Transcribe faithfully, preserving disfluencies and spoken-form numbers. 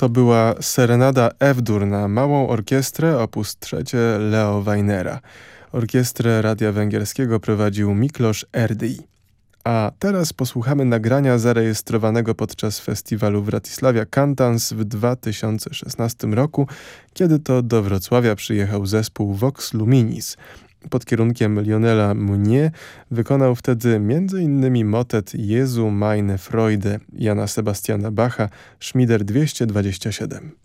To była serenada F-dur na małą orkiestrę opus trzecie Leo Weinera. Orkiestrę Radia Węgierskiego prowadził Miklos Erdői. A teraz posłuchamy nagrania zarejestrowanego podczas festiwalu Wrocławia Cantans w dwa tysiące szesnastym roku, kiedy to do Wrocławia przyjechał zespół Vox Luminis. Pod kierunkiem Lionela Meunier wykonał wtedy między innymi motet Jesu meine Freude Jana Sebastiana Bacha, Szmider dwieście dwadzieścia siedem.